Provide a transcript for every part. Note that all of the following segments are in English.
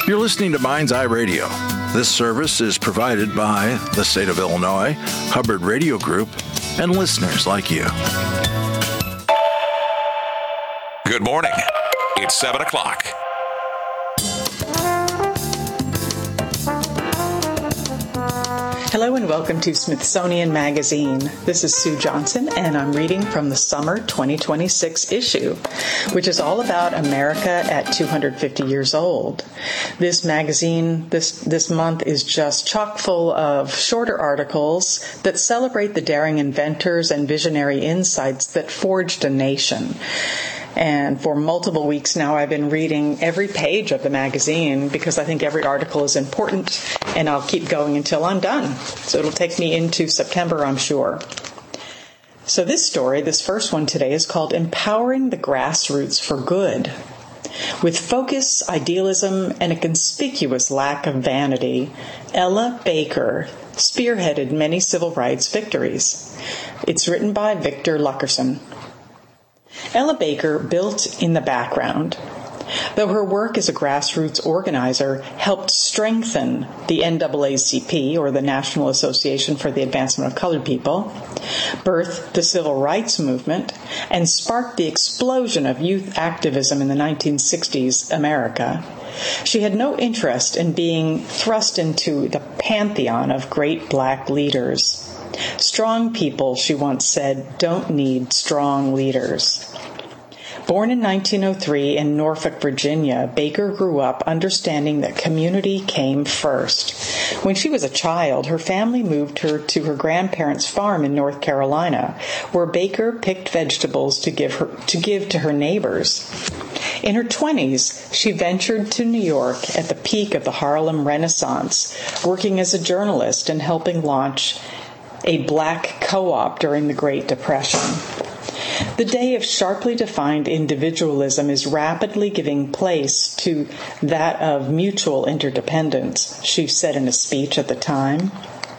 You're listening to Mind's Eye Radio. This service is provided by the State of Illinois, Hubbard Radio Group, and listeners like you. Good morning. It's 7 o'clock. Hello and welcome to Smithsonian Magazine. This is Sue Johnson, and I'm reading from the summer 2026 issue, which is all about America at 250 years old. This magazine this month is just chock full of shorter articles that celebrate the daring inventors and visionary insights that forged a nation. And for multiple weeks now, I've been reading every page of the magazine because I think every article is important, and I'll keep going until I'm done. So it'll take me into September, I'm sure. So this story, this first one today, is called Empowering the Grassroots for Good. With focus, idealism, and a conspicuous lack of vanity, Ella Baker spearheaded many civil rights victories. It's written by Victor Luckerson. Ella Baker built in the background, though her work as a grassroots organizer helped strengthen the NAACP, or the National Association for the Advancement of Colored People, birthed the Civil Rights Movement, and sparked the explosion of youth activism in the 1960s America. She had no interest in being thrust into the pantheon of great black leaders. Strong people, she once said, don't need strong leaders. Born in 1903 in Norfolk, Virginia, Baker grew up understanding that community came first. When she was a child, her family moved her to her grandparents' farm in North Carolina, where Baker picked vegetables to give to her neighbors. In her 20s, she ventured to New York at the peak of the Harlem Renaissance, working as a journalist and helping launch a black co-op during the Great Depression. The day of sharply defined individualism is rapidly giving place to that of mutual interdependence, she said in a speech at the time.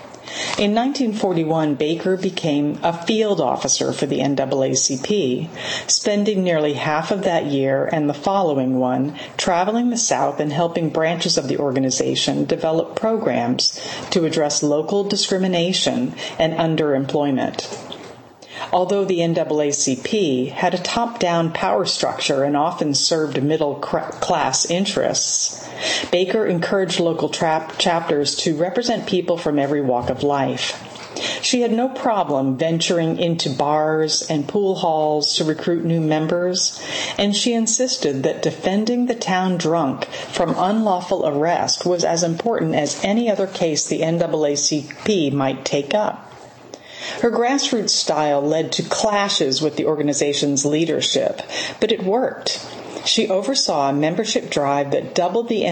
In 1941, Baker became a field officer for the NAACP, spending nearly half of that year and the following one traveling the South and helping branches of the organization develop programs to address local discrimination and underemployment. Although the NAACP had a top-down power structure and often served middle-class interests, Baker encouraged local chapters to represent people from every walk of life. She had no problem venturing into bars and pool halls to recruit new members, and she insisted that defending the town drunk from unlawful arrest was as important as any other case the NAACP might take up. Her grassroots style led to clashes with the organization's leadership, but it worked. She oversaw a membership drive that doubled the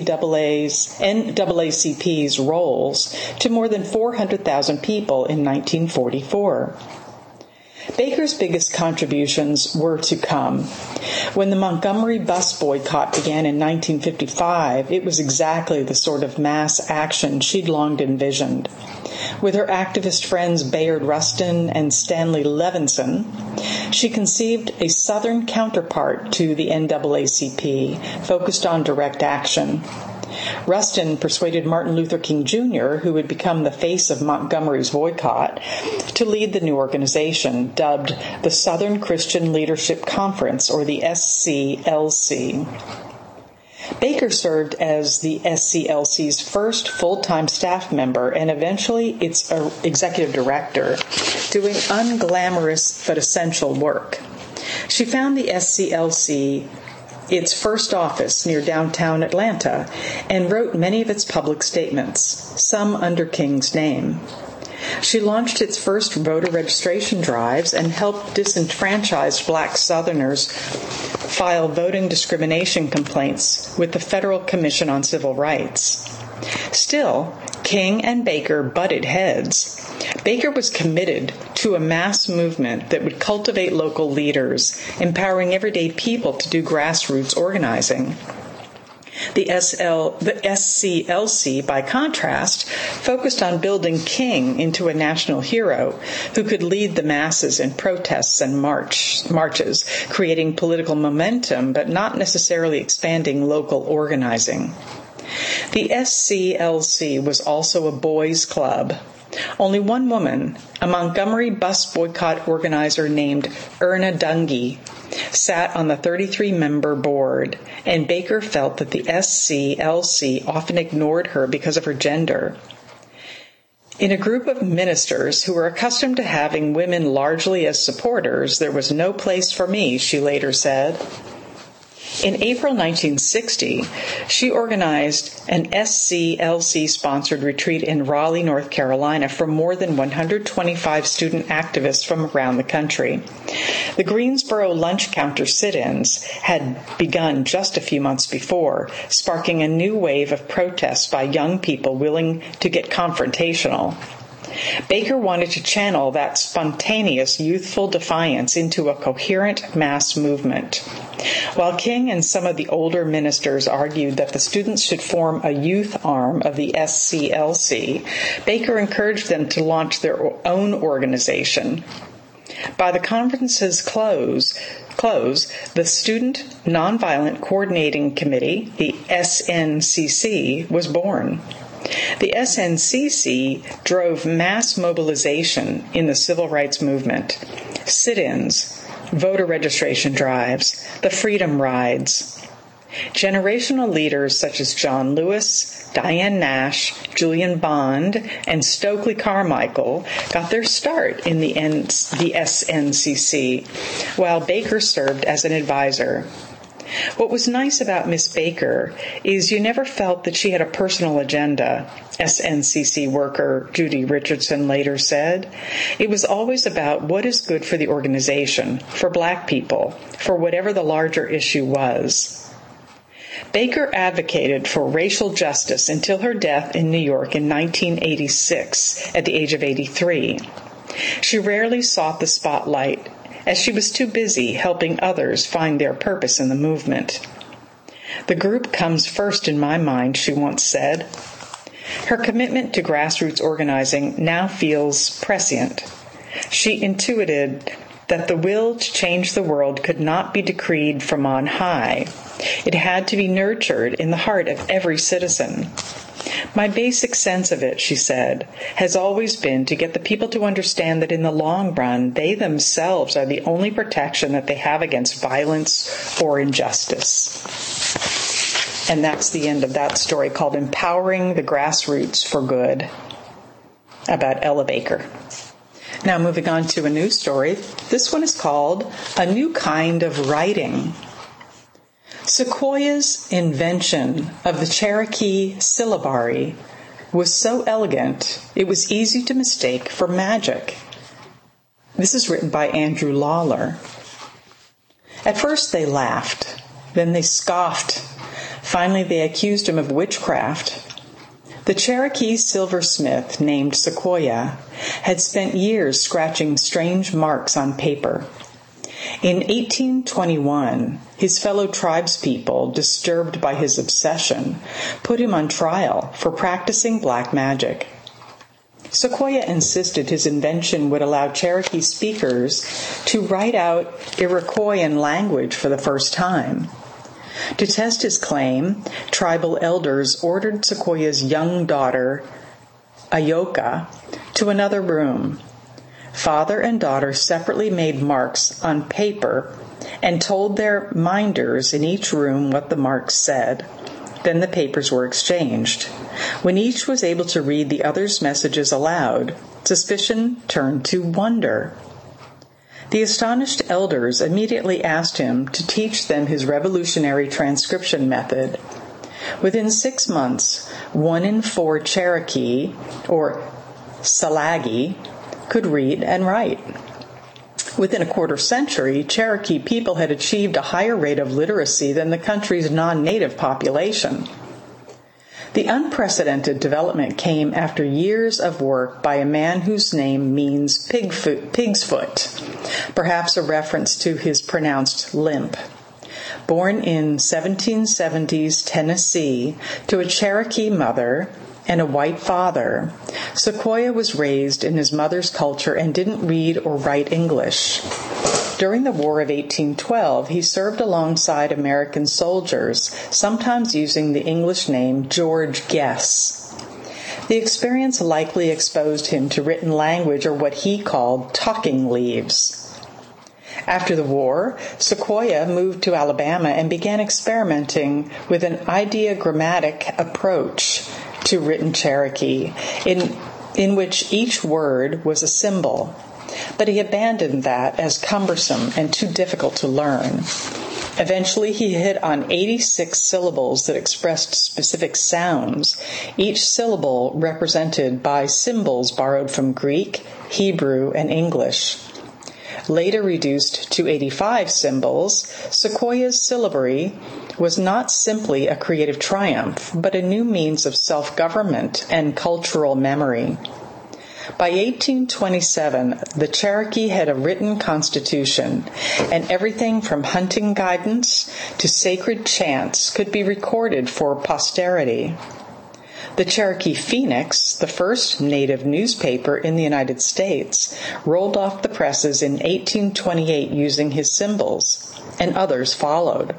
NAACP's rolls to more than 400,000 people in 1944. Baker's biggest contributions were to come. When the Montgomery bus boycott began in 1955, it was exactly the sort of mass action she'd long envisioned. With her activist friends Bayard Rustin and Stanley Levinson, she conceived a Southern counterpart to the NAACP, focused on direct action. Rustin persuaded Martin Luther King Jr., who would become the face of Montgomery's boycott, to lead the new organization, dubbed the Southern Christian Leadership Conference, or the SCLC. Baker served as the SCLC's first full-time staff member and eventually its executive director, doing unglamorous but essential work. She found the SCLC its first office near downtown Atlanta and wrote many of its public statements, some under King's name. She launched its first voter registration drives and helped disenfranchised black Southerners file voting discrimination complaints with the Federal Commission on Civil Rights. Still, King and Baker butted heads. Baker was committed to a mass movement that would cultivate local leaders, empowering everyday people to do grassroots organizing. The SCLC, by contrast, focused on building King into a national hero who could lead the masses in protests and marches, creating political momentum but not necessarily expanding local organizing. The SCLC was also a boys' club. Only one woman, a Montgomery bus boycott organizer named Erna Dungy, sat on the 33-member board, and Baker felt that the SCLC often ignored her because of her gender. In a group of ministers who were accustomed to having women largely as supporters, there was no place for me, she later said. In April 1960, she organized an SCLC-sponsored retreat in Raleigh, North Carolina for more than 125 student activists from around the country. The Greensboro lunch counter sit-ins had begun just a few months before, sparking a new wave of protests by young people willing to get confrontational. Baker wanted to channel that spontaneous youthful defiance into a coherent mass movement. While King and some of the older ministers argued that the students should form a youth arm of the SCLC, Baker encouraged them to launch their own organization. By the conference's close, the Student Nonviolent Coordinating Committee, the SNCC, was born. The SNCC drove mass mobilization in the civil rights movement, sit-ins, voter registration drives, the Freedom Rides. Generational leaders such as John Lewis, Diane Nash, Julian Bond, and Stokely Carmichael got their start in the SNCC, while Baker served as an advisor. What was nice about Miss Baker is you never felt that she had a personal agenda, SNCC worker Judy Richardson later said. It was always about what is good for the organization, for Black people, for whatever the larger issue was. Baker advocated for racial justice until her death in New York in 1986 at the age of 83. She rarely sought the spotlight, as she was too busy helping others find their purpose in the movement. "The group comes first in my mind," she once said. Her commitment to grassroots organizing now feels prescient. She intuited that the will to change the world could not be decreed from on high. It had to be nurtured in the heart of every citizen. "My basic sense of it," she said, "has always been to get the people to understand that in the long run, they themselves are the only protection that they have against violence or injustice." And that's the end of that story, called Empowering the Grassroots for Good, about Ella Baker. Now moving on to a new story. This one is called A New Kind of Writing. Sequoia's invention of the Cherokee syllabary was so elegant it was easy to mistake for magic. This is written by Andrew Lawler. At first they laughed, then they scoffed. Finally they accused him of witchcraft. The Cherokee silversmith named Sequoia had spent years scratching strange marks on paper. In 1821, his fellow tribespeople, disturbed by his obsession, put him on trial for practicing black magic. Sequoia insisted his invention would allow Cherokee speakers to write out Iroquoian language for the first time. To test his claim, tribal elders ordered Sequoia's young daughter, Ayoka, to another room. Father and daughter separately made marks on paper and told their minders in each room what the marks said. Then the papers were exchanged. When each was able to read the other's messages aloud, suspicion turned to wonder. The astonished elders immediately asked him to teach them his revolutionary transcription method. Within 6 months, 1 in 4 Cherokee, or Salagi, could read and write. Within a quarter century, Cherokee people had achieved a higher rate of literacy than the country's non-native population. The unprecedented development came after years of work by a man whose name means pig's foot, perhaps a reference to his pronounced limp. Born in 1770s Tennessee to a Cherokee mother and a white father, Sequoia was raised in his mother's culture and didn't read or write English. During the War of 1812, he served alongside American soldiers, sometimes using the English name George Guess. The experience likely exposed him to written language, or what he called talking leaves. After the war, Sequoyah moved to Alabama and began experimenting with an ideogrammatic approach to written Cherokee, in which each word was a symbol. But he abandoned that as cumbersome and too difficult to learn. Eventually, he hit on 86 syllables that expressed specific sounds, each syllable represented by symbols borrowed from Greek, Hebrew, and English. Later reduced to 85 symbols, Sequoyah's syllabary was not simply a creative triumph, but a new means of self-government and cultural memory. By 1827, the Cherokee had a written constitution, and everything from hunting guidance to sacred chants could be recorded for posterity. The Cherokee Phoenix, the first native newspaper in the United States, rolled off the presses in 1828 using his symbols, and others followed.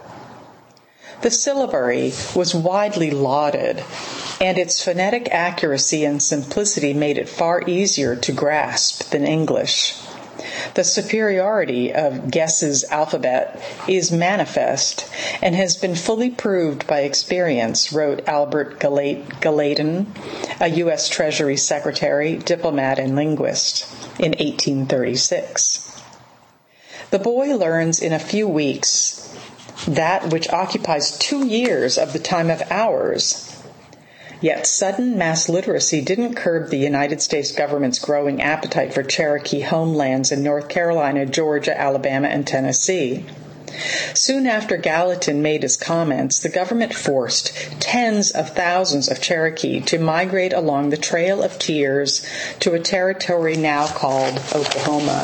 The syllabary was widely lauded, and its phonetic accuracy and simplicity made it far easier to grasp than English. The superiority of Guess's alphabet is manifest and has been fully proved by experience, wrote Albert Gallatin, a U.S. Treasury Secretary, diplomat, and linguist, in 1836. The boy learns in a few weeks that which occupies 2 years of the time of ours. Yet sudden mass literacy didn't curb the United States government's growing appetite for Cherokee homelands in North Carolina, Georgia, Alabama, and Tennessee. Soon after Gallatin made his comments, the government forced tens of thousands of Cherokee to migrate along the Trail of Tears to a territory now called Oklahoma.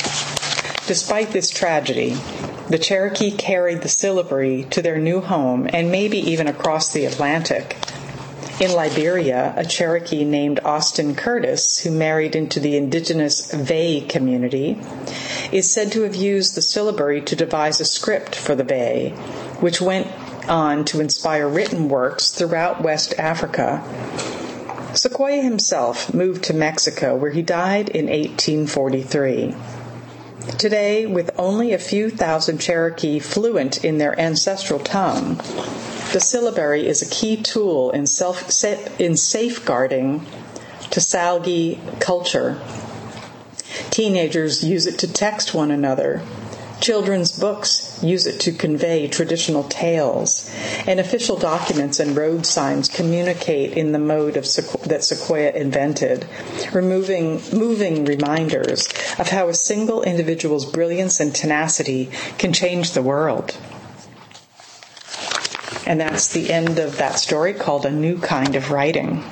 Despite this tragedy, the Cherokee carried the syllabary to their new home and maybe even across the Atlantic. In Liberia, a Cherokee named Austin Curtis, who married into the indigenous Vai community, is said to have used the syllabary to devise a script for the Vai, which went on to inspire written works throughout West Africa. Sequoyah himself moved to Mexico, where he died in 1843. Today, with only a few thousand Cherokee fluent in their ancestral tongue, the syllabary is a key tool in safeguarding Tasalgi culture. Teenagers use it to text one another. Children's books use it to convey traditional tales. And official documents and road signs communicate in the mode that Sequoyah invented, moving reminders of how a single individual's brilliance and tenacity can change the world. And that's the end of that story, called A New Kind of Writing.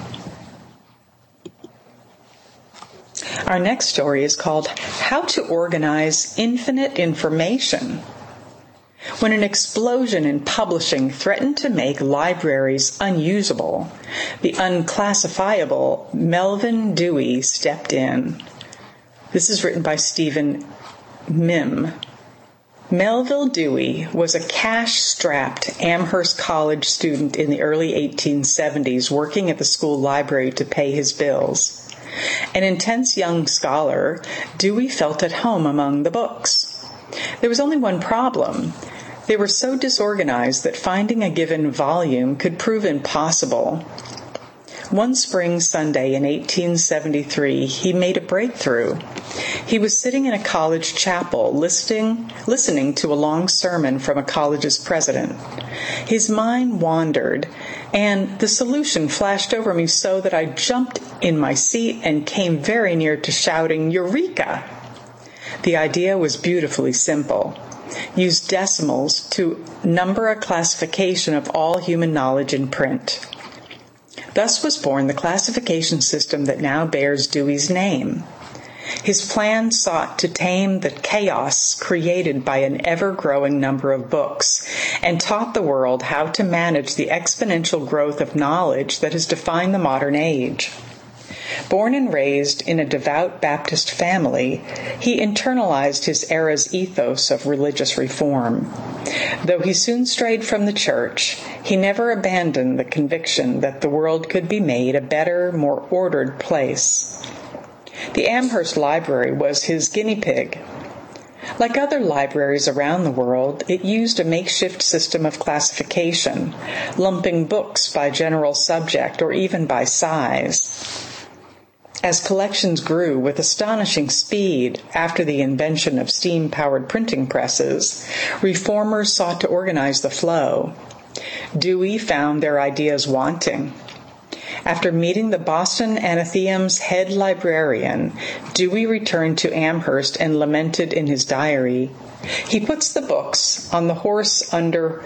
Our next story is called How to Organize Infinite Information. When an explosion in publishing threatened to make libraries unusable, the unclassifiable Melvin Dewey stepped in. This is written by Stephen Mim. Melville Dewey was a cash-strapped Amherst College student in the early 1870s, working at the school library to pay his bills. An intense young scholar, Dewey felt at home among the books. There was only one problem. They were so disorganized that finding a given volume could prove impossible. One spring Sunday in 1873, he made a breakthrough. He was sitting in a college chapel listening to a long sermon from a college's president. His mind wandered, and the solution flashed over me so that I jumped in my seat and came very near to shouting, "Eureka!" The idea was beautifully simple. Use decimals to number a classification of all human knowledge in print. Thus was born the classification system that now bears Dewey's name. His plan sought to tame the chaos created by an ever-growing number of books and taught the world how to manage the exponential growth of knowledge that has defined the modern age. Born and raised in a devout Baptist family, he internalized his era's ethos of religious reform. Though he soon strayed from the church, he never abandoned the conviction that the world could be made a better, more ordered place. The Amherst Library was his guinea pig. Like other libraries around the world, it used a makeshift system of classification, lumping books by general subject or even by size. As collections grew with astonishing speed after the invention of steam-powered printing presses, reformers sought to organize the flow. Dewey found their ideas wanting. After meeting the Boston Athenaeum's head librarian, Dewey returned to Amherst and lamented in his diary, "He puts the books on horse under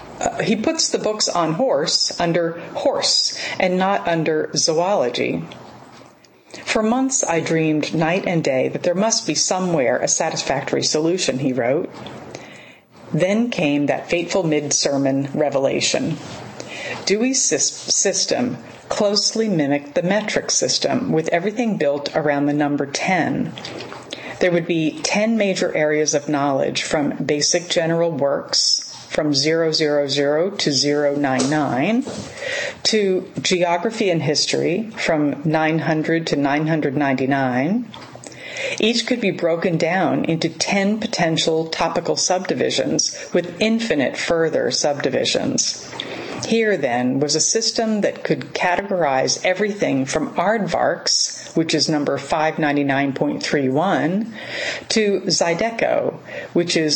horse and not under zoology." "For months I dreamed night and day that there must be somewhere a satisfactory solution," he wrote. Then came that fateful mid-sermon revelation. Dewey's system closely mimicked the metric system, with everything built around the number 10. There would be 10 major areas of knowledge, from basic general works, from 000 to 099, to geography and history, from 900 to 999. Each could be broken down into 10 potential topical subdivisions with infinite further subdivisions. Here, then, was a system that could categorize everything from aardvarks, which is number 599.31, to Zydeco, which is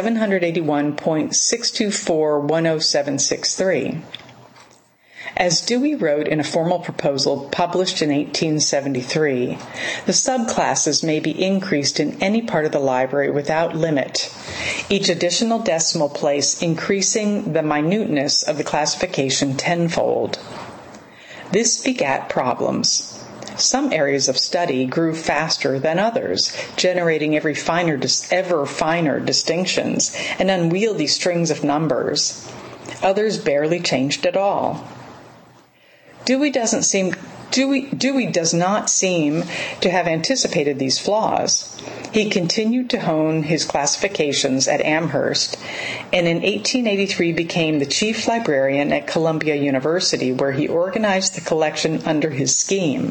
781.624.10763. As Dewey wrote in a formal proposal published in 1873, the subclasses may be increased in any part of the library without limit, each additional decimal place increasing the minuteness of the classification tenfold. This begat problems. Some areas of study grew faster than others, generating ever finer distinctions and unwieldy strings of numbers. Others barely changed at all. Dewey does not seem to have anticipated these flaws. He continued to hone his classifications at Amherst, and in 1883 became the chief librarian at Columbia University, where he organized the collection under his scheme.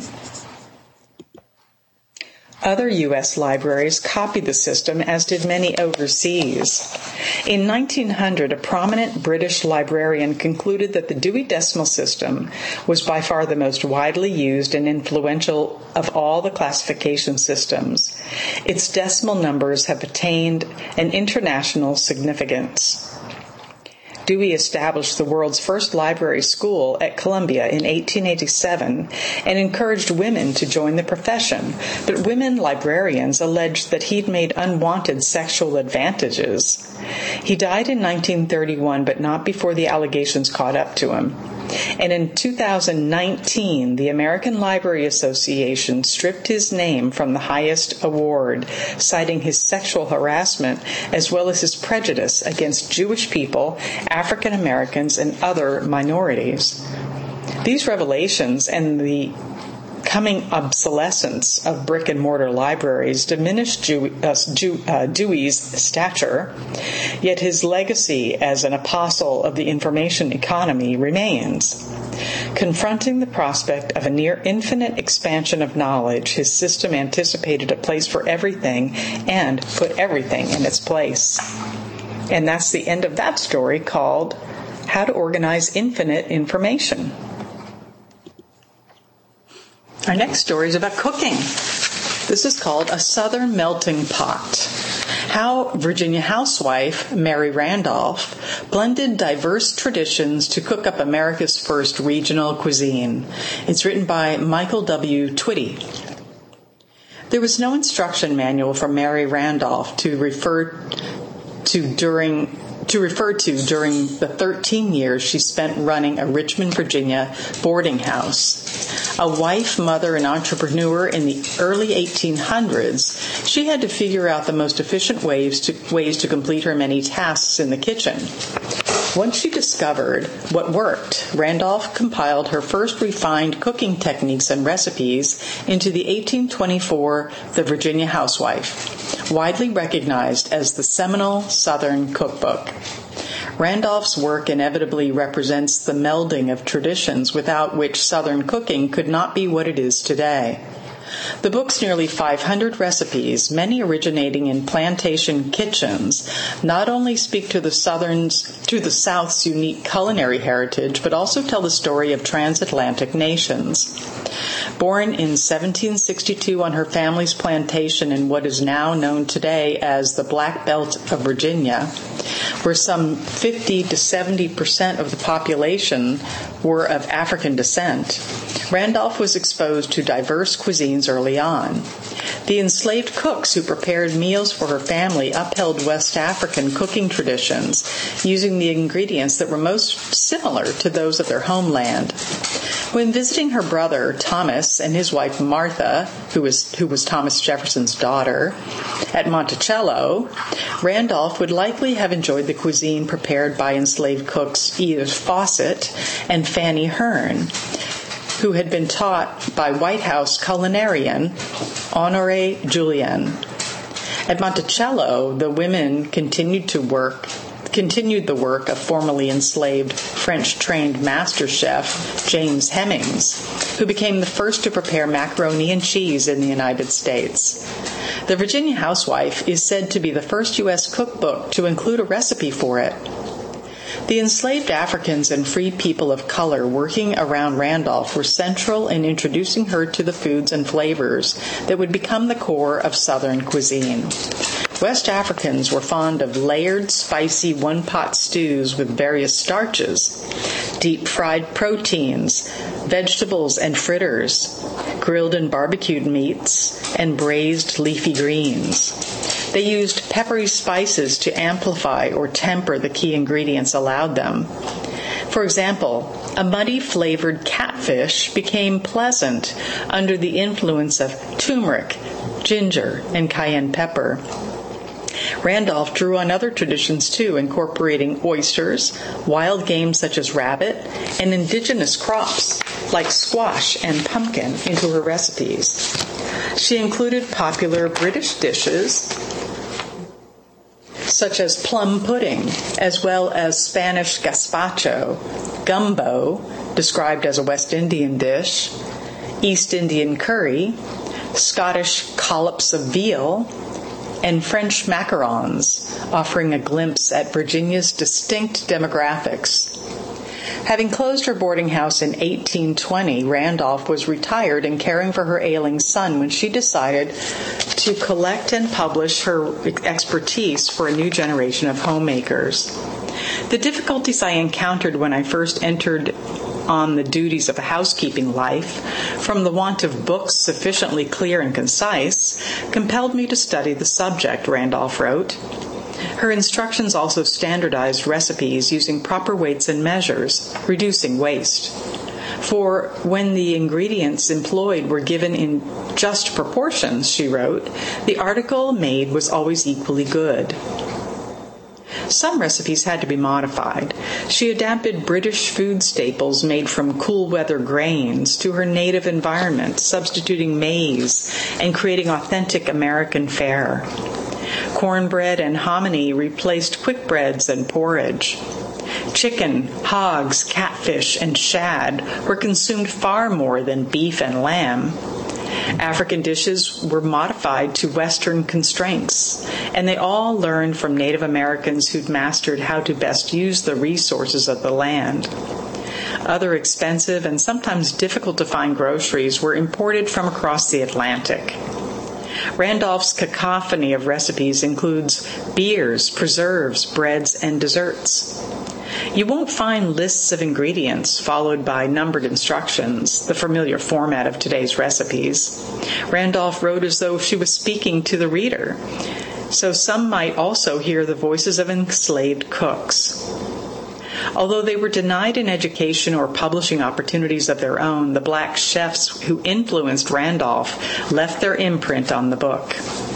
Other U.S. libraries copied the system, as did many overseas. In 1900, a prominent British librarian concluded that the Dewey Decimal System was by far the most widely used and influential of all the classification systems. Its decimal numbers have attained an international significance. Dewey established the world's first library school at Columbia in 1887 and encouraged women to join the profession, but women librarians alleged that he'd made unwanted sexual advantages. He died in 1931, but not before the allegations caught up to him. And in 2019, the American Library Association stripped his name from the highest award, citing his sexual harassment as well as his prejudice against Jewish people, African Americans, and other minorities. These revelations and the coming obsolescence of brick-and-mortar libraries diminished Dewey's stature, yet his legacy as an apostle of the information economy remains. Confronting the prospect of a near-infinite expansion of knowledge, his system anticipated a place for everything and put everything in its place. And that's the end of that story, called How to Organize Infinite Information. Our next story is about cooking. This is called A Southern Melting Pot. How Virginia housewife Mary Randolph blended diverse traditions to cook up America's first regional cuisine. It's written by Michael W. Twitty. There was no instruction manual for Mary Randolph to refer to during the 13 years she spent running a Richmond, Virginia boarding house. A wife, mother, and entrepreneur in the early 1800s, she had to figure out the most efficient ways to complete her many tasks in the kitchen. Once she discovered what worked, Randolph compiled her first refined cooking techniques and recipes into the 1824 The Virginia Housewife, widely recognized as the seminal Southern cookbook. Randolph's work inevitably represents the melding of traditions without which Southern cooking could not be what it is today. The book's nearly 500 recipes, many originating in plantation kitchens, not only speak to the South's unique culinary heritage, but also tell the story of transatlantic nations. Born in 1762 on her family's plantation in what is now known today as the Black Belt of Virginia, where some 50 to 70% of the population were of African descent, Randolph was exposed to diverse cuisines early on. The enslaved cooks who prepared meals for her family upheld West African cooking traditions, using the ingredients that were most similar to those of their homeland. When visiting her brother, Thomas, and his wife, Martha, who was Thomas Jefferson's daughter, at Monticello, Randolph would likely have enjoyed the cuisine prepared by enslaved cooks Edith Fawcett and Fanny Hearn, who had been taught by White House culinarian Honoré Julien. At Monticello, the women continued the work of formerly enslaved French-trained master chef James Hemings, who became the first to prepare macaroni and cheese in the United States. The Virginia Housewife is said to be the first U.S. cookbook to include a recipe for it. The enslaved Africans and free people of color working around Randolph were central in introducing her to the foods and flavors that would become the core of Southern cuisine. West Africans were fond of layered, spicy one-pot stews with various starches, deep-fried proteins, vegetables and fritters, grilled and barbecued meats, and braised leafy greens. They used peppery spices to amplify or temper the key ingredients allowed them. For example, a muddy-flavored catfish became pleasant under the influence of turmeric, ginger, and cayenne pepper. Randolph drew on other traditions too, incorporating oysters, wild game such as rabbit, and indigenous crops like squash and pumpkin into her recipes. She included popular British dishes such as plum pudding, as well as Spanish gazpacho, gumbo, described as a West Indian dish, East Indian curry, Scottish collops of veal, and French macarons, offering a glimpse at Virginia's distinct demographics. Having closed her boarding house in 1820, Randolph was retired and caring for her ailing son when she decided to collect and publish her expertise for a new generation of homemakers. The difficulties I encountered when I first entered on the duties of a housekeeping life, from the want of books sufficiently clear and concise, compelled me to study the subject, Randolph wrote. Her instructions also standardized recipes using proper weights and measures, reducing waste. For when the ingredients employed were given in just proportions, she wrote, the article made was always equally good. Some recipes had to be modified. She adapted British food staples made from cool weather grains to her native environment, substituting maize and creating authentic American fare. Cornbread and hominy replaced quick breads and porridge. Chicken, hogs, catfish, and shad were consumed far more than beef and lamb. African dishes were modified to Western constraints, and they all learned from Native Americans who'd mastered how to best use the resources of the land. Other expensive and sometimes difficult to find groceries were imported from across the Atlantic. Randolph's cacophony of recipes includes beers, preserves, breads, and desserts. You won't find lists of ingredients followed by numbered instructions, the familiar format of today's recipes. Randolph wrote as though she was speaking to the reader, so some might also hear the voices of enslaved cooks. Although they were denied an education or publishing opportunities of their own, the black chefs who influenced Randolph left their imprint on the book.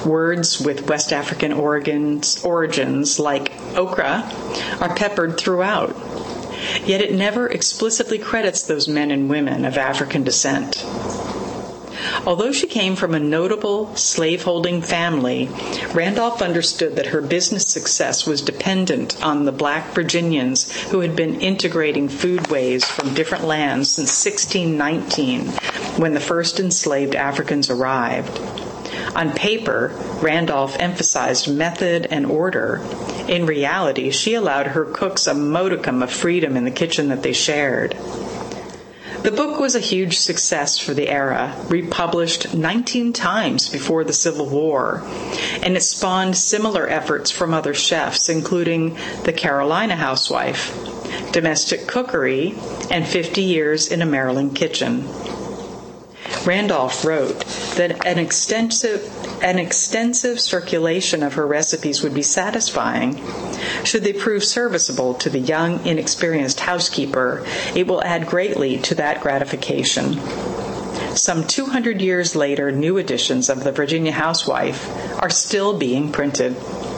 Words with West African origins like okra are peppered throughout. Yet it never explicitly credits those men and women of African descent. Although she came from a notable slaveholding family, Randolph understood that her business success was dependent on the Black Virginians who had been integrating foodways from different lands since 1619, when the first enslaved Africans arrived. On paper, Randolph emphasized method and order. In reality, she allowed her cooks a modicum of freedom in the kitchen that they shared. The book was a huge success for the era, republished 19 times before the Civil War, and it spawned similar efforts from other chefs, including The Carolina Housewife, Domestic Cookery, and 50 Years in a Maryland Kitchen. Randolph wrote that an extensive circulation of her recipes would be satisfying. Should they prove serviceable to the young, inexperienced housekeeper, it will add greatly to that gratification. Some 200 years later, new editions of the Virginia Housewife are still being printed.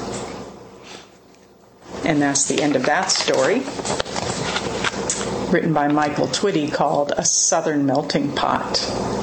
And that's the end of that story, written by Michael Twitty, called A Southern Melting Pot.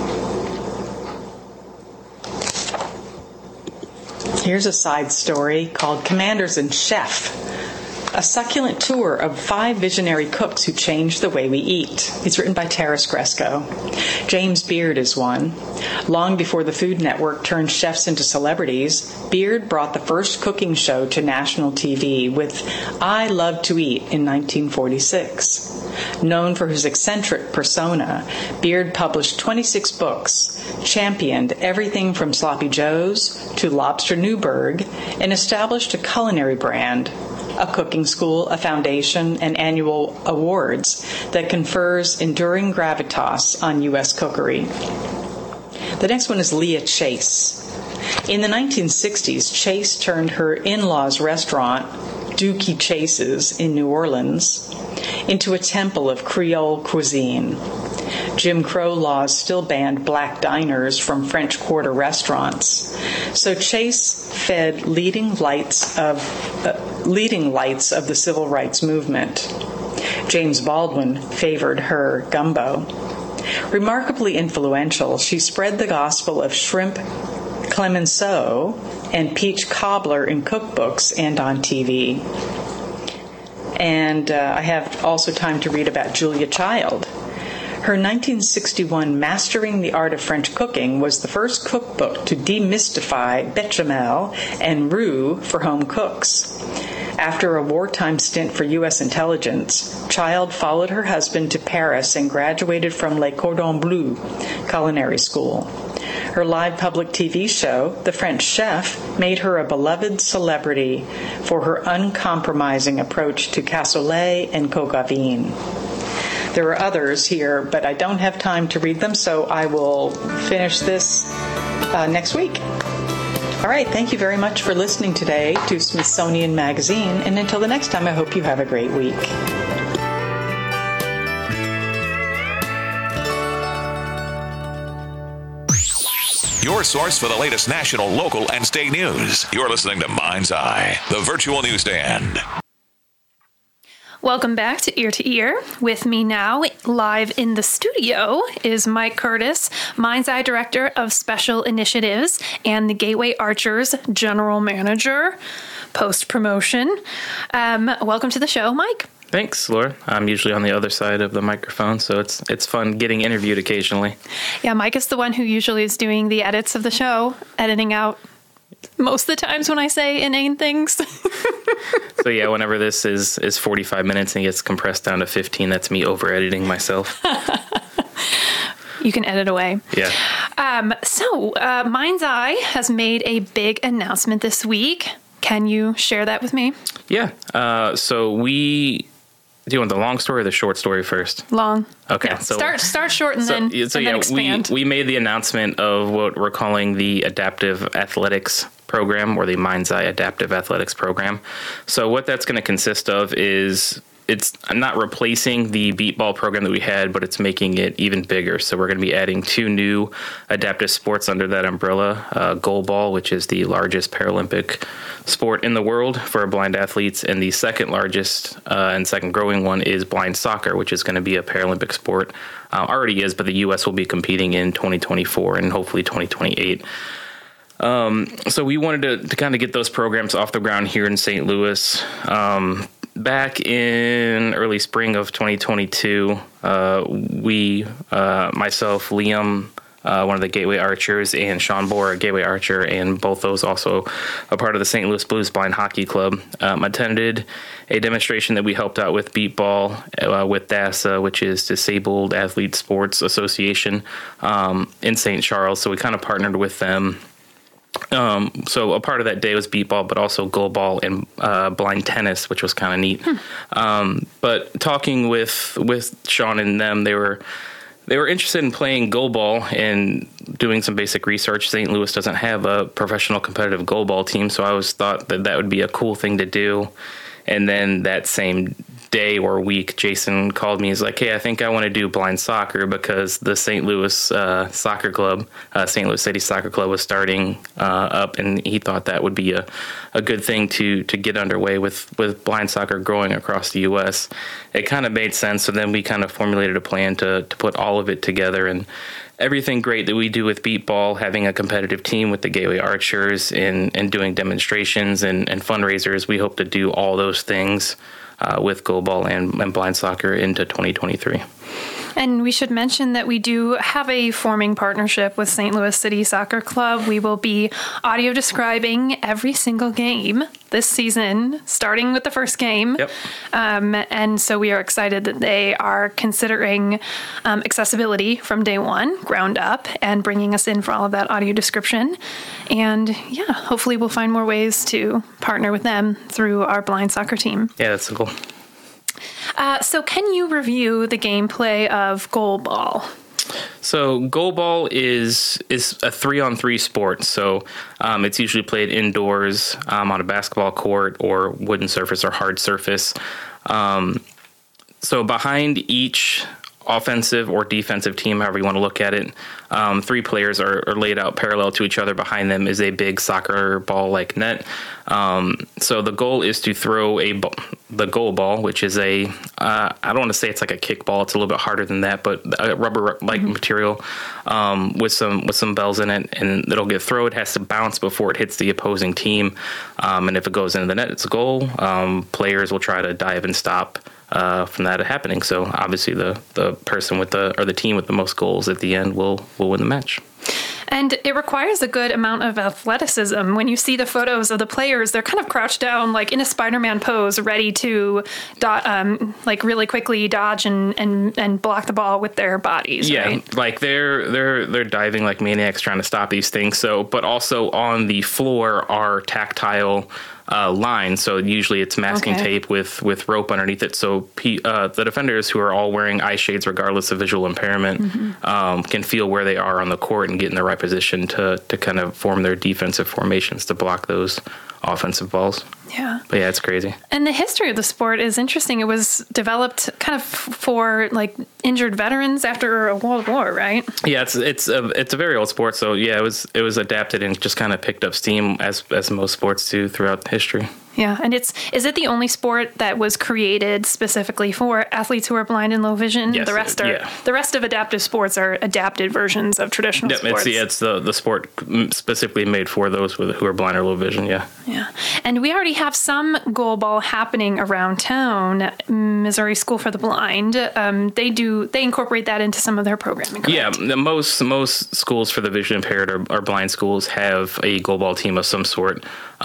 Here's a side story called Commanders and Chef, a succulent tour of 5 visionary cooks who changed the way we eat. It's written by Taras Gresko. James Beard is one. Long before the Food Network turned chefs into celebrities, Beard brought the first cooking show to national TV with I Love to Eat in 1946. Known for his eccentric persona, Beard published 26 books, championed everything from Sloppy Joe's to Lobster Newburgh, and established a culinary brand, a cooking school, a foundation, and annual awards that confers enduring gravitas on U.S. cookery. The next one is Leah Chase. In the 1960s, Chase turned her in-laws' restaurant, Dookie Chase's in New Orleans, into a temple of Creole cuisine. Jim Crow laws still banned black diners from French Quarter restaurants, so Chase fed leading lights of the civil rights movement. James Baldwin favored her gumbo. Remarkably influential, she spread the gospel of shrimp clemenceau and peach cobbler in cookbooks and on TV. And I have also time to read about Julia Child. Her 1961 Mastering the Art of French Cooking was the first cookbook to demystify bechamel and roux for home cooks. After a wartime stint for U.S. intelligence, Child followed her husband to Paris and graduated from Le Cordon Bleu Culinary School. Her live public TV show, The French Chef, made her a beloved celebrity for her uncompromising approach to cassoulet and coq à vin. There are others here, but I don't have time to read them, so I will finish this next week. All right, thank you very much for listening today to Smithsonian Magazine, and until the next time, I hope you have a great week. Your source for the latest national, local, and state news. You're listening to Mind's Eye, the virtual newsstand. Welcome back to Ear. With me now, live in the studio, is Mike Curtis, Mind's Eye Director of Special Initiatives and the Gateway Archers General Manager, post-promotion. Welcome to the show, Mike. Thanks, Laura. I'm usually on the other side of the microphone, so it's fun getting interviewed occasionally. Yeah, Mike is the one who usually is doing the edits of the show, editing out most of the times when I say inane things. So yeah, whenever this is 45 minutes and gets compressed down to 15, that's me over-editing myself. You can edit away. Yeah. So Mind's Eye has made a big announcement this week. Can you share that with me? Yeah. Do you want the long story or the short story first? Long. Okay. Yeah. So start short and then expand. We made the announcement of what we're calling the Adaptive Athletics Program, or the Mind's Eye Adaptive Athletics Program. So what that's going to consist of is it's not replacing the beat ball program that we had, but it's making it even bigger. So we're going to be adding 2 new adaptive sports under that umbrella. Goalball, which is the largest Paralympic sport in the world for blind athletes, and the second largest and second growing one is blind soccer, which is going to be a Paralympic sport. Already is, but the U.S. will be competing in 2024 and hopefully 2028. So we wanted to kind of get those programs off the ground here in St. Louis. Back in early spring of 2022, we, myself, Liam, one of the Gateway Archers, and Sean Bohr, a Gateway Archer, and both those also a part of the St. Louis Blues Blind Hockey Club, attended a demonstration that we helped out with Beat Ball with DASA, which is Disabled Athlete Sports Association, in St. Charles. So we kind of partnered with them. So a part of that day was beat ball, but also goalball and blind tennis, which was kind of neat. But talking with Sean and them, they were interested in playing goalball and doing some basic research. St. Louis doesn't have a professional competitive goalball team, so I always thought that would be a cool thing to do. And then that same day or week, Jason called me. He's like, "Hey, I think I want to do blind soccer because the St. Louis soccer club, St. Louis City Soccer Club, was starting up, and he thought that would be a good thing to get underway with blind soccer growing across the U.S." It kind of made sense, so then we kind of formulated a plan to put all of it together, and everything great that we do with Beat Ball, having a competitive team with the Gateway Archers and doing demonstrations and fundraisers, we hope to do all those things with goalball and blind soccer into 2023. And we should mention that we do have a forming partnership with St. Louis City Soccer Club. We will be audio describing every single game this season, starting with the first game. Yep. And so we are excited that they are considering accessibility from day one, ground up, and bringing us in for all of that audio description. And yeah, hopefully we'll find more ways to partner with them through our blind soccer team. Yeah, that's the goal. So can you review the gameplay of goalball? So goalball is a 3-on-3 sport. So it's usually played indoors on a basketball court or wooden surface or hard surface. So behind each offensive or defensive team, however you want to look at it, 3 players are laid out parallel to each other. Behind them is a big soccer ball-like net. So the goal is to throw the goal ball, which is I don't want to say it's like a kickball. It's a little bit harder than that, but a rubber-like material with some bells in it, and it'll get thrown. It has to bounce before it hits the opposing team, and if it goes into the net, it's a goal. Players will try to dive and stop from that happening. So obviously the person with the team with the most goals at the end will win the match. And it requires a good amount of athleticism. When you see the photos of the players, they're kind of crouched down, like in a Spider-Man pose, ready to like really quickly dodge and block the ball with their bodies. Yeah, right? Like they're diving like maniacs trying to stop these things. So, but also on the floor are tactile lines. So usually it's masking tape with rope underneath it. So the defenders, who are all wearing eye shades regardless of visual impairment, can feel where they are on the court and get in the right position to kind of form their defensive formations to block those offensive balls. Yeah. But yeah, it's crazy. And the history of the sport is interesting. It was developed kind of for like injured veterans after a World War, right? Yeah, it's a very old sport. So yeah, it was adapted and just kind of picked up steam as most sports do throughout history. Yeah, and is it the only sport that was created specifically for athletes who are blind and low vision? Yes, the rest of adaptive sports are adapted versions of traditional sports. It's the sport specifically made for those who are blind or low vision. Yeah. Yeah, and we already have some goalball happening around town. Missouri School for the Blind. They incorporate that into some of their programming. Correct? Yeah, most schools for the vision impaired or blind schools have a goalball team of some sort.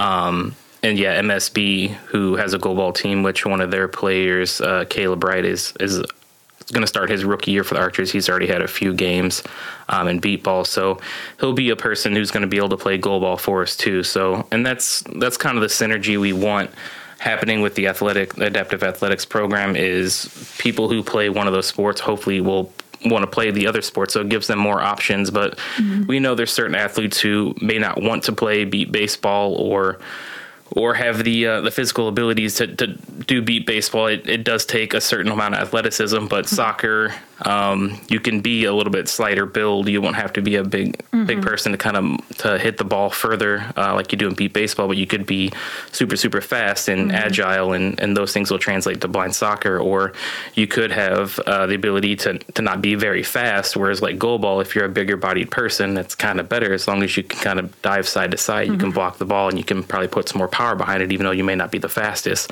And yeah, MSB, who has a goalball team, which one of their players, Caleb Wright, is going to start his rookie year for the Archers. He's already had a few games in beat ball, so he'll be a person who's going to be able to play goalball for us too. So, and that's kind of the synergy we want happening with the adaptive athletics program. Is people who play one of those sports hopefully will want to play the other sports, so it gives them more options. But we know there's certain athletes who may not want to play beat baseball or or have the physical abilities to do beat baseball. It does take a certain amount of athleticism, but soccer, you can be a little bit slighter build. You won't have to be a big person to hit the ball further like you do in beat baseball, but you could be super, super fast and agile, and those things will translate to blind soccer. Or you could have the ability to not be very fast, whereas like goal ball, if you're a bigger bodied person, that's kind of better as long as you can kind of dive side to side. You can block the ball, and you can probably put some more power behind it, even though you may not be the fastest.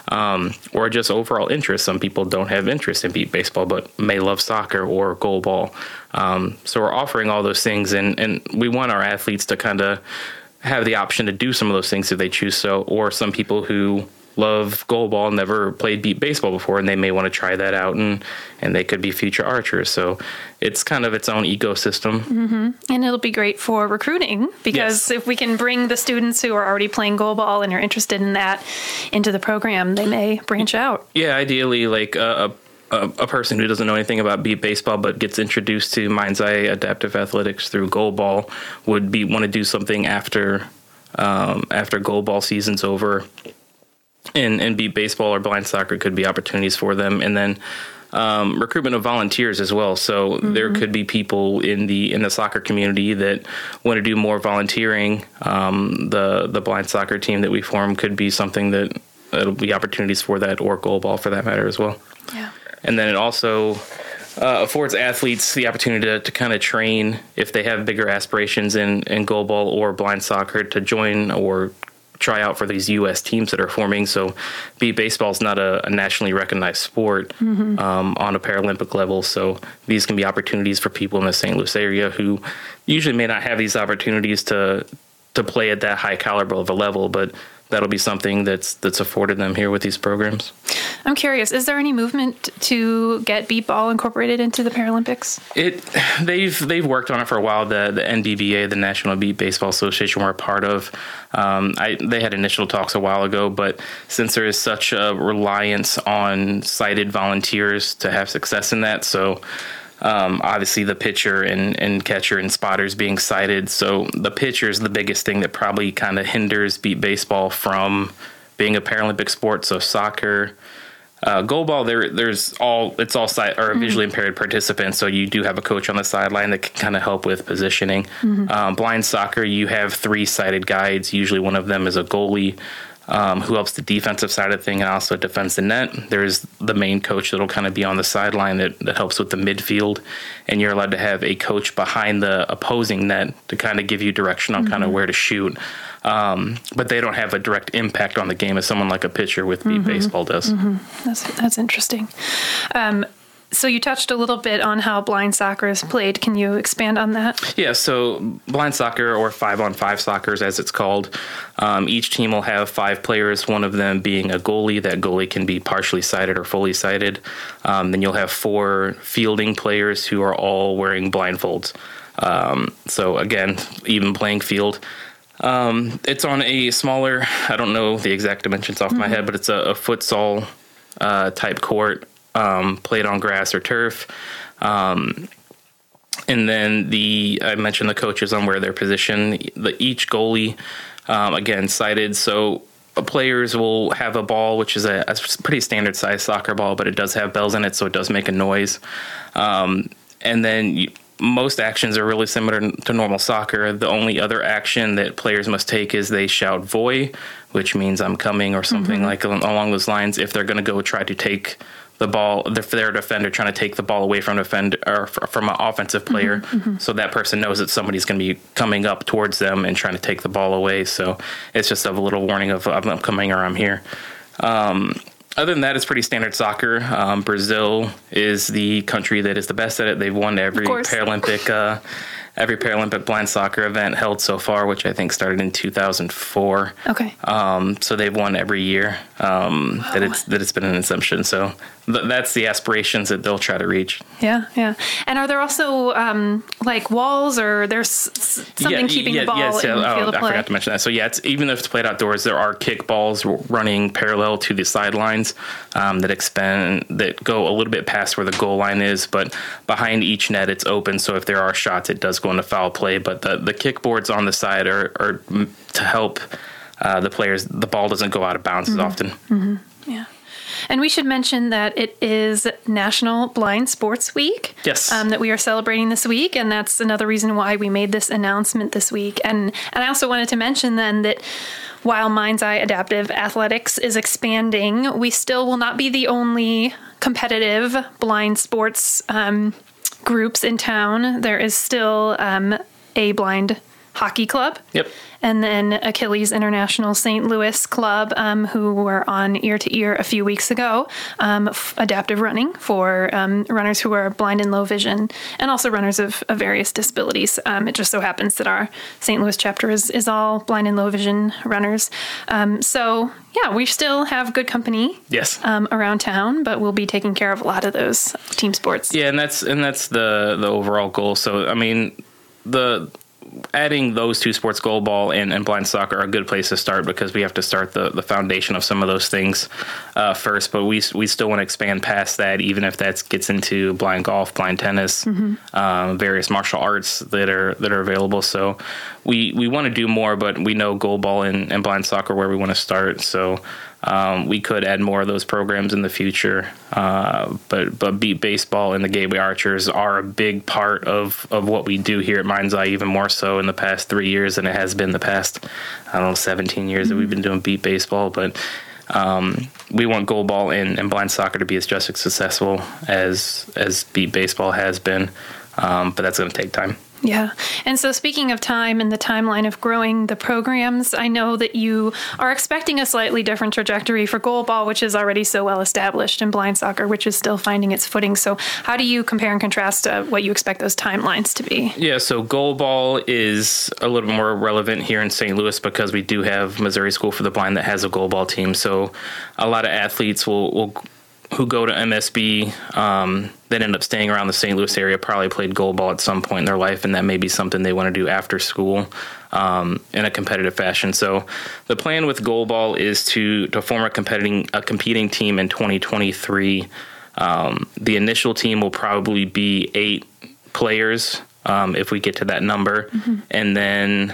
Or just overall interest. Some people don't have interest in beat baseball, but may love soccer or goal ball. So we're offering all those things, and we want our athletes to kind of have the option to do some of those things if they choose so. Or some people who love goal ball, never played beat baseball before, and they may want to try that out, and they could be future archers. So it's kind of its own ecosystem. And it'll be great for recruiting, because if we can bring the students who are already playing goal ball and are interested in that into the program, they may branch out. Yeah, ideally, like a person who doesn't know anything about beat baseball but gets introduced to Mind's Eye Adaptive Athletics through goal ball would want to do something after goal ball season's over. And beat baseball or blind soccer could be opportunities for them. And then recruitment of volunteers as well. So there could be people in the soccer community that want to do more volunteering. The blind soccer team that we form could be something that it'll be opportunities for that, or goal ball for that matter as well. Yeah. And then it also affords athletes the opportunity to kind of train if they have bigger aspirations in goal ball or blind soccer to join or try out for these U.S. teams that are forming. So beat baseball is not a nationally recognized sport on a Paralympic level. So these can be opportunities for people in the St. Louis area who usually may not have these opportunities to play at that high caliber of a level, but that'll be something that's afforded them here with these programs. I'm curious, is there any movement to get beat ball incorporated into the Paralympics? They've worked on it for a while. The NBBA, the National Beat Baseball Association, we're a part of. They had initial talks a while ago, but since there is such a reliance on sighted volunteers to have success in that, so obviously the pitcher and catcher and spotters being sighted. So the pitcher is the biggest thing that probably kind of hinders beat baseball from being a Paralympic sport. So soccer, goal ball, it's all sight or visually impaired participants. So you do have a coach on the sideline that can kind of help with positioning. Blind soccer, you have 3 sighted guides. Usually one of them is a goalie, who helps the defensive side of the thing and also defends the net. There's the main coach that'll kind of be on the sideline that helps with the midfield, and you're allowed to have a coach behind the opposing net to kind of give you direction on kind of where to shoot. But they don't have a direct impact on the game as someone like a pitcher with beat baseball does. That's interesting. So you touched a little bit on how blind soccer is played. Can you expand on that? Yeah, so blind soccer, or 5-on-5 soccer as it's called, each team will have 5 players, one of them being a goalie. That goalie can be partially sighted or fully sighted. Then you'll have 4 fielding players who are all wearing blindfolds. So again, even playing field. It's on a smaller, I don't know the exact dimensions off my head, but it's a futsal type court. Played on grass or turf. And then I mentioned the coaches on where their position. Each goalie, again, sighted. So players will have a ball, which is a pretty standard size soccer ball, but it does have bells in it, so it does make a noise. And then most actions are really similar to normal soccer. The only other action that players must take is they shout "voy," which means "I'm coming" or something like along those lines. If they're going to go try to take the ball, their defender trying to take the ball away from defender or from an offensive player, so that person knows that somebody's going to be coming up towards them and trying to take the ball away. So it's just a little warning of I'm coming or I'm here. Other than that, it's pretty standard soccer. Brazil is the country that is the best at it. They've won every Paralympic blind soccer event held so far, which I think started in 2004. Okay. So they've won every year that it's been an inception. So that's the aspirations that they'll try to reach. Yeah. And are there also like walls, or there's something keeping the ball in the field of play? I forgot to mention that. So even if it's played outdoors, there are kick balls running parallel to the sidelines that go a little bit past where the goal line is, but behind each net it's open. So if there are shots, it does go into foul play. But the kick boards on the side are to help the ball doesn't go out of bounds as often. Yeah. And we should mention that it is National Blind Sports Week. Yes. That we are celebrating this week. And that's another reason why we made this announcement this week. And I also wanted to mention then that while Mind's Eye Adaptive Athletics is expanding, we still will not be the only competitive blind sports groups in town. There is still a blind hockey club. Yep. And then Achilles International St. Louis Club, who were on Ear to Ear a few weeks ago, adaptive running for runners who are blind and low vision, and also runners of various disabilities. It just so happens that our St. Louis chapter is all blind and low vision runners. So, yeah, we still have good company Yes. Around town, but we'll be taking care of a lot of those team sports. Yeah, and that's the overall goal. So, I mean, adding those two sports, goalball and blind soccer, are a good place to start because we have to start the foundation of some of those things first. But we still want to expand past that, even if that gets into blind golf, blind tennis, various martial arts that are available. So we want to do more, but we know goalball and blind soccer where we want to start. So we could add more of those programs in the future, but Beat Baseball and the Gateway Archers are a big part of what we do here at Mind's Eye, even more so in the past 3 years than it has been the past, 17 years that we've been doing Beat Baseball. But we want goalball and blind soccer to be just as successful as Beat Baseball has been, but that's going to take time. Yeah. And so speaking of time and the timeline of growing the programs, I know that you are expecting a slightly different trajectory for goalball, which is already so well established, and blind soccer, which is still finding its footing. So how do you compare and contrast what you expect those timelines to be? Yeah, so goalball is a little more relevant here in St. Louis because we do have Missouri School for the Blind that has a goalball team. So a lot of athletes who go to MSB that end up staying around the St. Louis area probably played goalball at some point in their life, and that may be something they want to do after school in a competitive fashion. So the plan with goalball is to form a competing team in 2023. The initial team will probably be 8 players if we get to that number, and then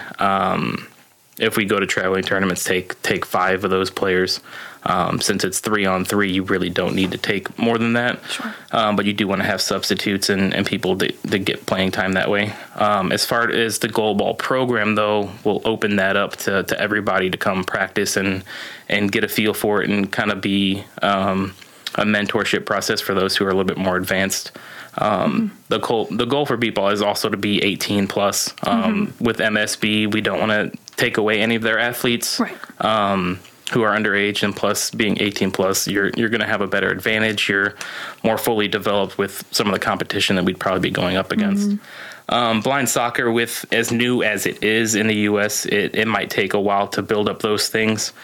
if we go to traveling tournaments, take 5 of those players. Since it's 3-on-3, you really don't need to take more than that. Sure. But you do want to have substitutes and people that get playing time that way. As far as the goalball program, though, we'll open that up to everybody to come practice and get a feel for it and kind of be a mentorship process for those who are a little bit more advanced. The goal for beat ball is also to be 18 plus. With MSB, we don't want to take away any of their athletes. Right. Who are underage, and plus being 18 plus, you're going to have a better advantage. You're more fully developed with some of the competition that we'd probably be going up against. Blind soccer, with as new as it is in the U.S., it might take a while to build up those things.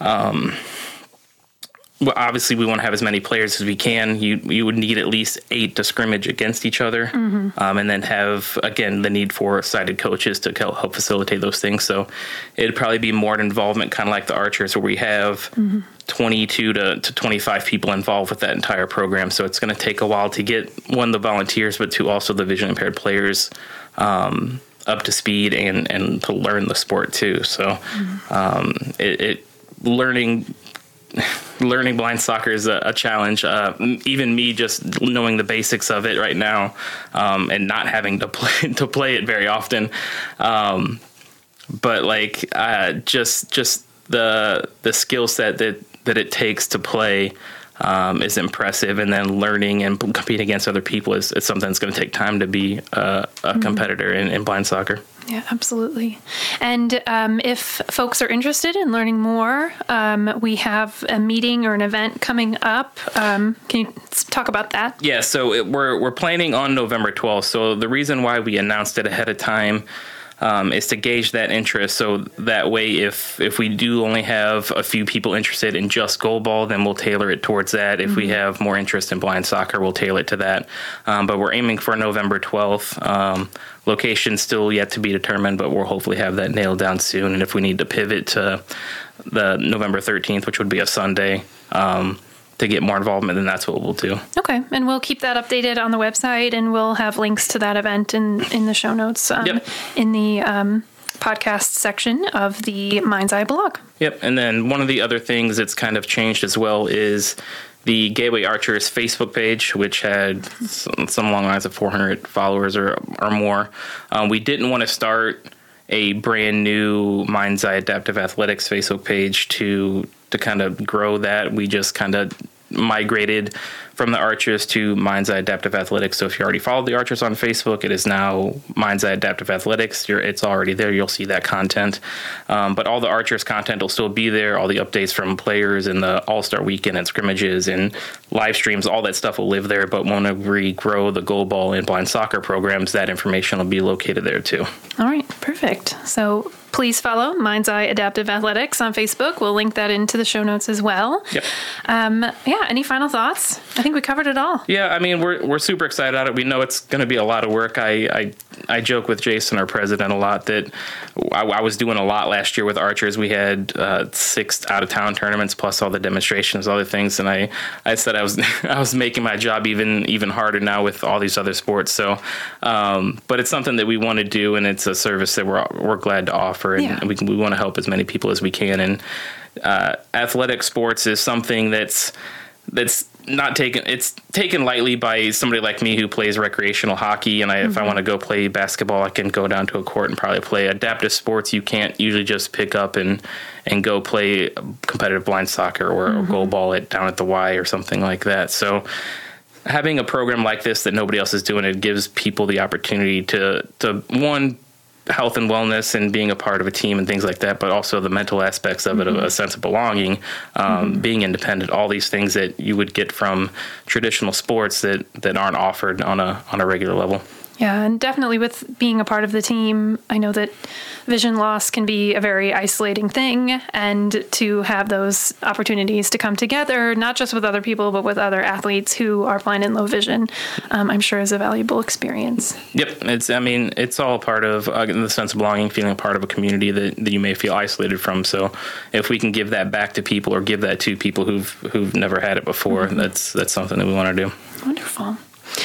Well, obviously, we want to have as many players as we can. You would need at least 8 to scrimmage against each other, and then have, again, the need for sighted coaches to help facilitate those things. So it'd probably be more involvement, kind of like the Archers, where we have 22 to 25 people involved with that entire program. So it's going to take a while to get, one, the volunteers, but two, also the vision-impaired players up to speed and to learn the sport, too. So learning blind soccer is a challenge. Even me just knowing the basics of it right now, and not having to play it very often. But just the skill set that it takes to play is impressive, and then learning and competing against other people is something that's going to take time to be a competitor in blind soccer. Yeah, absolutely. And if folks are interested in learning more, we have a meeting or an event coming up. Can you talk about that? Yeah, so we're planning on November 12th. So the reason why we announced it ahead of time is to gauge that interest. So that way, if we do only have a few people interested in just goalball, then we'll tailor it towards that. If we have more interest in blind soccer, we'll tailor it to that. But we're aiming for November 12th. Location still yet to be determined, but we'll hopefully have that nailed down soon. And if we need to pivot to the November 13th, which would be a Sunday, to get more involvement, then that's what we'll do. Okay, and we'll keep that updated on the website, and we'll have links to that event in the show notes in the podcast section of the Mind's Eye blog. Yep. And then one of the other things that's kind of changed as well is the Gateway Archers Facebook page, which had some along the lines of 400 followers or more. We didn't want to start a brand new Mind's Eye Adaptive Athletics Facebook page to kind of grow that. We just kind of migrated from the Archers to Mind's Eye Adaptive Athletics. So if you already followed the Archers on Facebook, it is now Mind's Eye Adaptive Athletics. It's already there. You'll see that content. But all the Archers content will still be there. All the updates from players and the All-Star Weekend and scrimmages and live streams, all that stuff will live there. But when we grow the goalball and blind soccer programs, that information will be located there too. All right, perfect. So please follow Mind's Eye Adaptive Athletics on Facebook. We'll link that into the show notes as well. Yep. Any final thoughts? I think we covered it all. Yeah, I mean, we're super excited about it. We know it's going to be a lot of work. I joke with Jason, our president, a lot that I was doing a lot last year with Archers. We had 6 out-of-town tournaments plus all the demonstrations, other things, and I said I was making my job even harder now with all these other sports. So, but it's something that we want to do, and it's a service that we're glad to offer, and we want to help as many people as we can. And athletic sports is something that's not taken lightly by somebody like me who plays recreational hockey. And if I want to go play basketball, I can go down to a court and probably play. Adaptive sports, you can't usually just pick up and go play competitive blind soccer or goalball down at the Y or something like that. So having a program like this that nobody else is doing, it gives people the opportunity to one, health and wellness and being a part of a team and things like that, but also the mental aspects of it, a sense of belonging, being independent, all these things that you would get from traditional sports that aren't offered on a regular level. Yeah, and definitely with being a part of the team, I know that vision loss can be a very isolating thing, and to have those opportunities to come together, not just with other people, but with other athletes who are blind and low vision, I'm sure is a valuable experience. Yep, it's all part of the sense of belonging, feeling a part of a community that you may feel isolated from. So if we can give that back to people or give that to people who've never had it before, that's something that we want to do. Wonderful.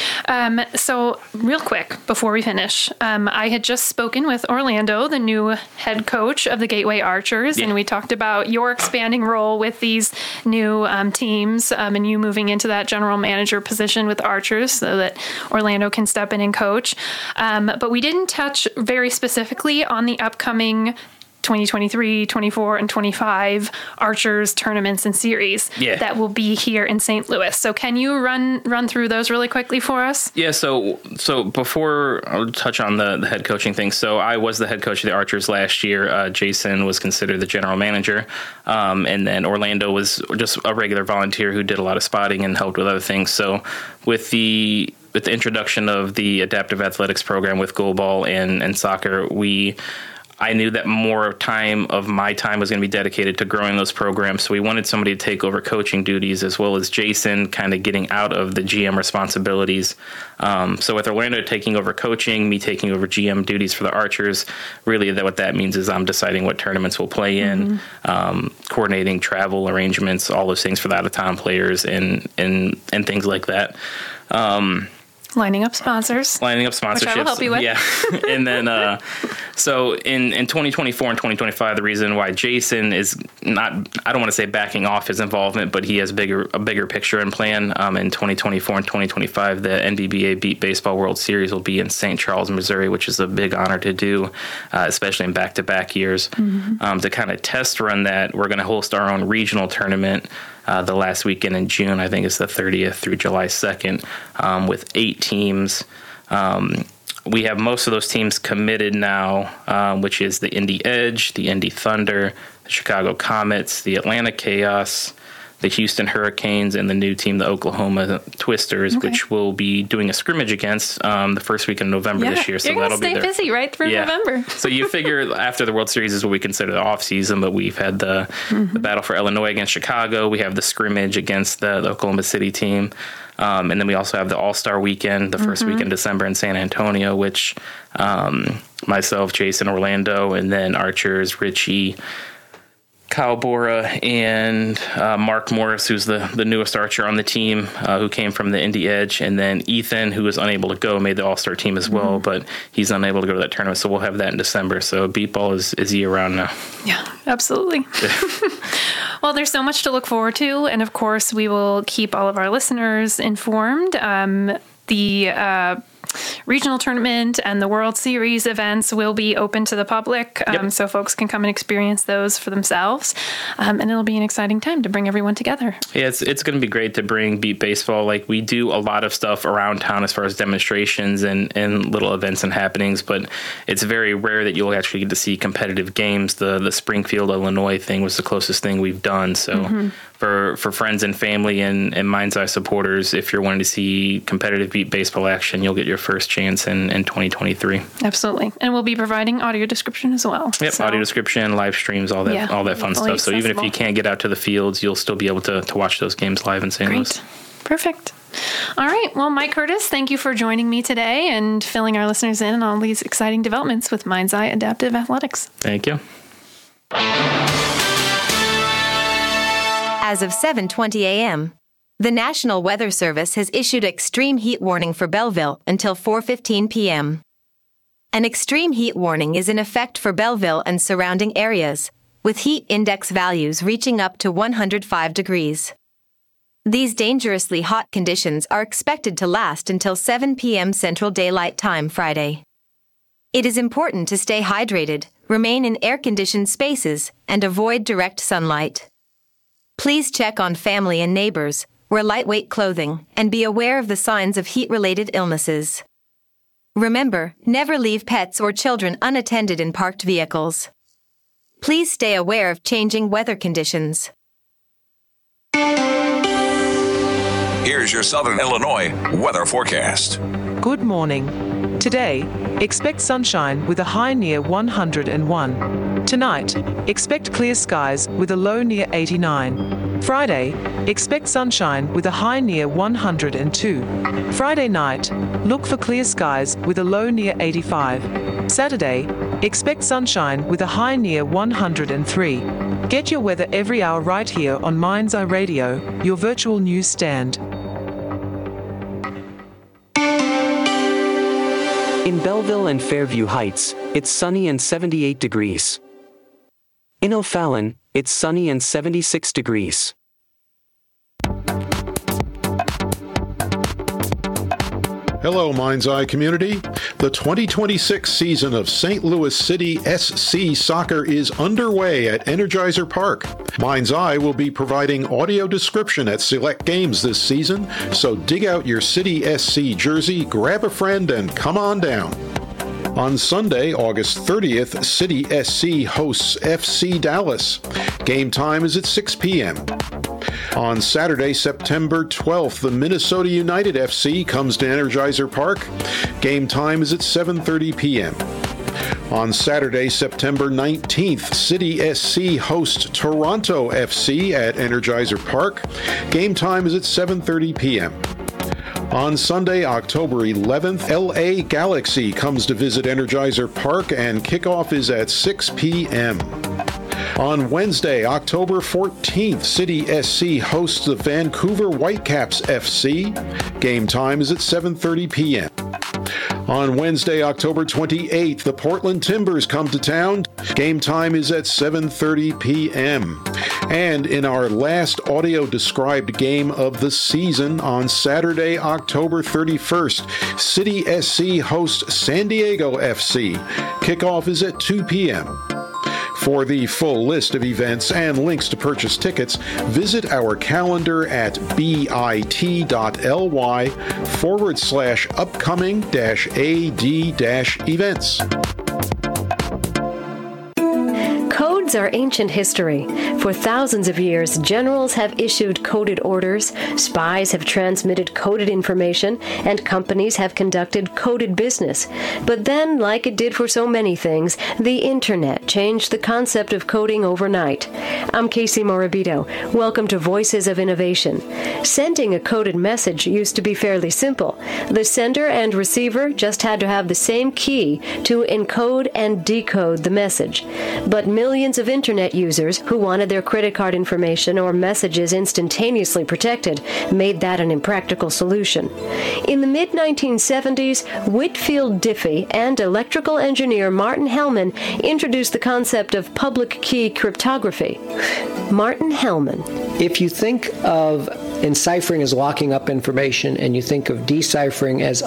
So real quick before we finish, I had just spoken with Orlando, the new head coach of the Gateway Archers, and we talked about your expanding role with these new teams and you moving into that general manager position with Archers so that Orlando can step in and coach. But we didn't touch very specifically on the upcoming 2023, 24, and 25 Archers tournaments and series that will be here in St. Louis. So can you run through those really quickly for us? Yeah, so before I'll touch on the head coaching thing. So I was the head coach of the Archers last year. Jason was considered the general manager. And then Orlando was just a regular volunteer who did a lot of spotting and helped with other things. So with the introduction of the adaptive athletics program with goalball and soccer, I knew that more of my time was going to be dedicated to growing those programs. So we wanted somebody to take over coaching duties, as well as Jason kind of getting out of the GM responsibilities. So with Orlando taking over coaching, me taking over GM duties for the Archers, really what that means is I'm deciding what tournaments we'll play in, coordinating travel arrangements, all those things for the out-of-town players and things like that. Lining up sponsorships. Which I will help you with. Yeah. And then, so in 2024 and 2025, the reason why Jason is not, I don't want to say backing off his involvement, but he has a bigger picture and plan. In 2024 and 2025, the NBBA Beat Baseball World Series will be in St. Charles, Missouri, which is a big honor to do, especially in back-to-back years. To kind of test run that, we're going to host our own regional tournament the last weekend in June. I think it's the 30th through July 2nd, with 8 teams. We have most of those teams committed now, which is the Indy Edge, the Indy Thunder, the Chicago Comets, the Atlanta Chaos, the Houston Hurricanes, and the new team, the Oklahoma Twisters, which we'll be doing a scrimmage against the first week in November this year. So that'll be there. Stay busy right through November. So you figure after the World Series is what we consider the off season, but we've had the battle for Illinois against Chicago. We have the scrimmage against the Oklahoma City team. And then we also have the All-Star Weekend, the first week in December in San Antonio, which myself, Jason, Orlando, and then Archers, Richie, Kyle Bora and Mark Morris, who's the newest archer on the team, who came from the Indy Edge, and then Ethan, who was unable to go, made the All-Star team as well, but he's unable to go to that tournament, so we'll have that in December. So beat ball is year-round now. Yeah, absolutely. Well, there's so much to look forward to, and of course, we will keep all of our listeners informed. The regional tournament and the World Series events will be open to the public, so folks can come and experience those for themselves, and it'll be an exciting time to bring everyone together. Yeah, it's going to be great to bring Beat Baseball. Like, we do a lot of stuff around town as far as demonstrations and little events and happenings, but it's very rare that you'll actually get to see competitive games. The Springfield, Illinois thing was the closest thing we've done, so for friends and family and Mind's Eye supporters, if you're wanting to see competitive Beat Baseball action, you'll get your first chance in 2023. Absolutely. And we'll be providing audio description as well. Yep, so, audio description, live streams, all that fun stuff. So even if you can't get out to the fields, you'll still be able to watch those games live in St. Louis. Perfect. All right. Well, Mike Curtis, thank you for joining me today and filling our listeners in on all these exciting developments with Mind's Eye Adaptive Athletics. Thank you. As of 7:20 a.m., the National Weather Service has issued extreme heat warning for Belleville until 4:15 p.m. An extreme heat warning is in effect for Belleville and surrounding areas, with heat index values reaching up to 105 degrees. These dangerously hot conditions are expected to last until 7 p.m. Central Daylight Time Friday. It is important to stay hydrated, remain in air-conditioned spaces, and avoid direct sunlight. Please check on family and neighbors, wear lightweight clothing, and be aware of the signs of heat-related illnesses. Remember, never leave pets or children unattended in parked vehicles. Please stay aware of changing weather conditions. Here's your Southern Illinois weather forecast. Good morning. Today, expect sunshine with a high near 101. Tonight, expect clear skies with a low near 89. Friday, expect sunshine with a high near 102. Friday night, look for clear skies with a low near 85. Saturday, expect sunshine with a high near 103. Get your weather every hour right here on Mind's Eye Radio, your virtual news stand. In Belleville and Fairview Heights, it's sunny and 78 degrees. In O'Fallon, it's sunny and 76 degrees. Hello, Mind's Eye community. The 2026 season of St. Louis City SC Soccer is underway at Energizer Park. Mind's Eye will be providing audio description at select games this season, so dig out your City SC jersey, grab a friend, and come on down. On Sunday, August 30th, City SC hosts FC Dallas. Game time is at 6 p.m. On Saturday, September 12th, the Minnesota United FC comes to Energizer Park. Game time is at 7:30 p.m. On Saturday, September 19th, City SC hosts Toronto FC at Energizer Park. Game time is at 7:30 p.m. On Sunday, October 11th, LA Galaxy comes to visit Energizer Park and kickoff is at 6 p.m. On Wednesday, October 14th, City SC hosts the Vancouver Whitecaps FC. Game time is at 7:30 p.m. On Wednesday, October 28th, the Portland Timbers come to town. Game time is at 7:30 p.m. And in our last audio-described game of the season, on Saturday, October 31st, City SC hosts San Diego FC. Kickoff is at 2 p.m. For the full list of events and links to purchase tickets, visit our calendar at bit.ly/upcoming-ad-events. Codes are ancient history. For thousands of years, generals have issued coded orders, spies have transmitted coded information, and companies have conducted coded business. But then, like it did for so many things, the Internet changed the concept of coding overnight. I'm Casey Morabito. Welcome to Voices of Innovation. Sending a coded message used to be fairly simple. The sender and receiver just had to have the same key to encode and decode the message. But millions of Internet users who wanted their credit card information or messages instantaneously protected made that an impractical solution. In the mid-1970s, Whitfield Diffie and electrical engineer Martin Hellman introduced the concept of public key cryptography. Martin Hellman. If you think of enciphering as locking up information and you think of deciphering as